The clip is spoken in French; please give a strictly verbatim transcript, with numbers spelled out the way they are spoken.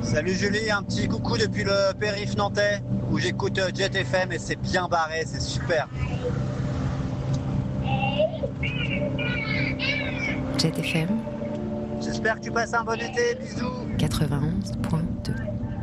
Salut Julie, un petit coucou depuis le périph' nantais où j'écoute Jet F M et c'est bien barré, c'est super. Jet F M. J'espère que tu passes un bon été, bisous. quatre-vingt-onze point deux.